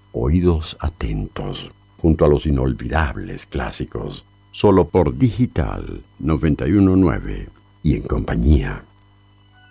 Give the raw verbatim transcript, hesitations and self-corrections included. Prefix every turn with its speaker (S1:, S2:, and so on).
S1: Oídos atentos, junto a los inolvidables clásicos, solo por Digital noventa y uno punto nueve y en compañía